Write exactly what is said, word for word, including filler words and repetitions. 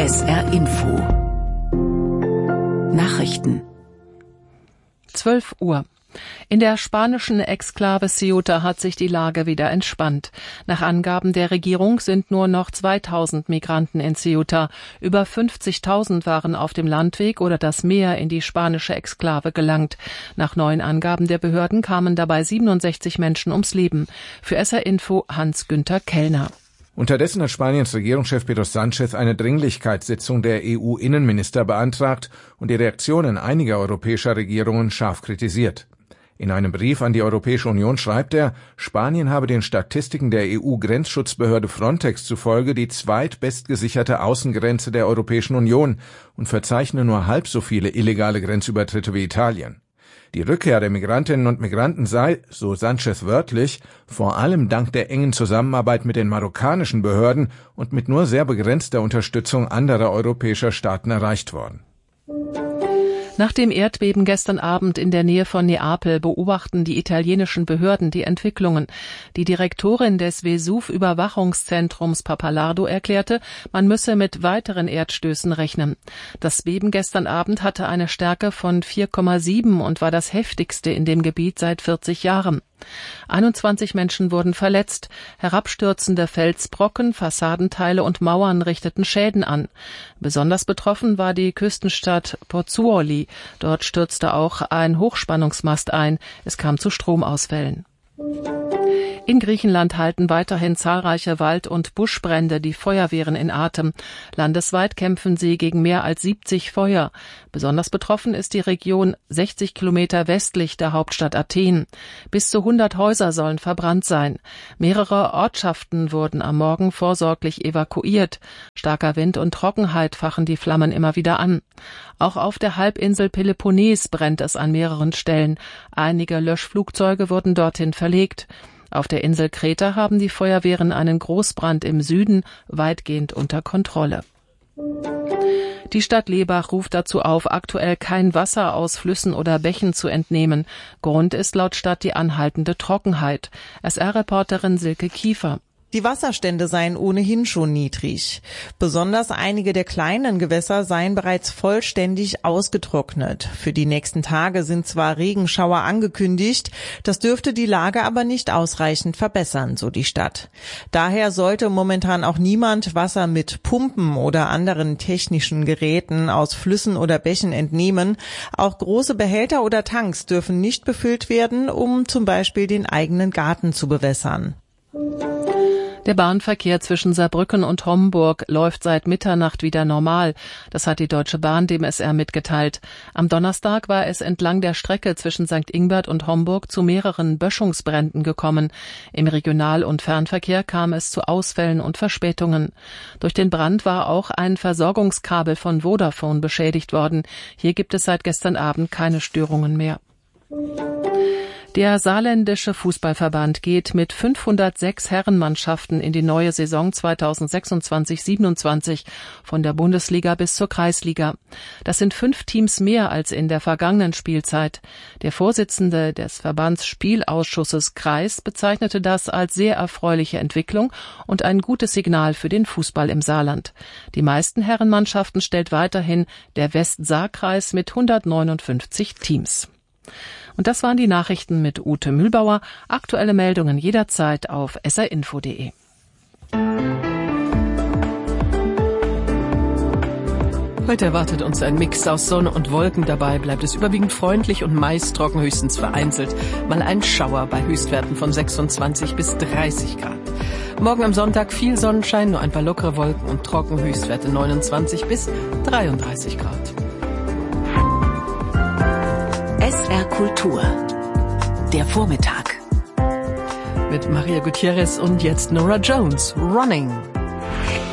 S R Info Nachrichten. zwölf Uhr. In der spanischen Exklave Ceuta hat sich die Lage wieder entspannt. Nach Angaben der Regierung sind nur noch zweitausend Migranten in Ceuta. Über fünfzigtausend waren auf dem Landweg oder das Meer in die spanische Exklave gelangt. Nach neuen Angaben der Behörden kamen dabei siebenundsechzig Menschen ums Leben. Für S R Info Hans-Günther Kellner. Unterdessen hat Spaniens Regierungschef Pedro Sánchez eine Dringlichkeitssitzung der E U-Innenminister beantragt und die Reaktionen einiger europäischer Regierungen scharf kritisiert. In einem Brief an die Europäische Union schreibt er, Spanien habe den Statistiken der E U-Grenzschutzbehörde Frontex zufolge die zweitbestgesicherte Außengrenze der Europäischen Union und verzeichne nur halb so viele illegale Grenzübertritte wie Italien. Die Rückkehr der Migrantinnen und Migranten sei, so Sánchez wörtlich, vor allem dank der engen Zusammenarbeit mit den marokkanischen Behörden und mit nur sehr begrenzter Unterstützung anderer europäischer Staaten erreicht worden. Nach dem Erdbeben gestern Abend in der Nähe von Neapel beobachten die italienischen Behörden die Entwicklungen. Die Direktorin des Vesuv-Überwachungszentrums Pappalardo erklärte, man müsse mit weiteren Erdstößen rechnen. Das Beben gestern Abend hatte eine Stärke von vier Komma sieben und war das heftigste in dem Gebiet seit vierzig Jahren. einundzwanzig Menschen wurden verletzt. Herabstürzende Felsbrocken, Fassadenteile und Mauern richteten Schäden an. Besonders betroffen war die Küstenstadt Pozzuoli. Dort stürzte auch ein Hochspannungsmast ein. Es kam zu Stromausfällen. In Griechenland halten weiterhin zahlreiche Wald- und Buschbrände die Feuerwehren in Atem. Landesweit kämpfen sie gegen mehr als siebzig Feuer. Besonders betroffen ist die Region sechzig Kilometer westlich der Hauptstadt Athen. Bis zu hundert Häuser sollen verbrannt sein. Mehrere Ortschaften wurden am Morgen vorsorglich evakuiert. Starker Wind und Trockenheit fachen die Flammen immer wieder an. Auch auf der Halbinsel Peloponnes brennt es an mehreren Stellen. Einige Löschflugzeuge wurden dorthin verlegt. Auf der Insel Kreta haben die Feuerwehren einen Großbrand im Süden weitgehend unter Kontrolle. Die Stadt Lebach ruft dazu auf, aktuell kein Wasser aus Flüssen oder Bächen zu entnehmen. Grund ist laut Stadt die anhaltende Trockenheit. S R-Reporterin Silke Kiefer. Die Wasserstände seien ohnehin schon niedrig. Besonders einige der kleinen Gewässer seien bereits vollständig ausgetrocknet. Für die nächsten Tage sind zwar Regenschauer angekündigt, das dürfte die Lage aber nicht ausreichend verbessern, so die Stadt. Daher sollte momentan auch niemand Wasser mit Pumpen oder anderen technischen Geräten aus Flüssen oder Bächen entnehmen. Auch große Behälter oder Tanks dürfen nicht befüllt werden, um zum Beispiel den eigenen Garten zu bewässern. Der Bahnverkehr zwischen Saarbrücken und Homburg läuft seit Mitternacht wieder normal. Das hat die Deutsche Bahn dem S R mitgeteilt. Am Donnerstag war es entlang der Strecke zwischen Sankt Ingbert und Homburg zu mehreren Böschungsbränden gekommen. Im Regional- und Fernverkehr kam es zu Ausfällen und Verspätungen. Durch den Brand war auch ein Versorgungskabel von Vodafone beschädigt worden. Hier gibt es seit gestern Abend keine Störungen mehr. Der saarländische Fußballverband geht mit fünfhundertsechs Herrenmannschaften in die neue Saison zweitausendsechsundzwanzig siebenundzwanzig von der Bundesliga bis zur Kreisliga. Das sind fünf Teams mehr als in der vergangenen Spielzeit. Der Vorsitzende des Verbandsspielausschusses Kreis bezeichnete das als sehr erfreuliche Entwicklung und ein gutes Signal für den Fußball im Saarland. Die meisten Herrenmannschaften stellt weiterhin der Westsaar-Kreis mit hundertneunundfünfzig Teams. Und das waren die Nachrichten mit Ute Mühlbauer. Aktuelle Meldungen jederzeit auf s r info punkt d e. Heute erwartet uns ein Mix aus Sonne und Wolken. Dabei bleibt es überwiegend freundlich und meist trocken, höchstens vereinzelt mal ein Schauer bei Höchstwerten von sechsundzwanzig bis dreißig Grad. Morgen am Sonntag viel Sonnenschein, nur ein paar lockere Wolken und trocken, Höchstwerte neunundzwanzig bis dreiunddreißig Grad. S R Kultur. Der Vormittag. Mit Maria Gutierrez und jetzt Nora Jones, Running.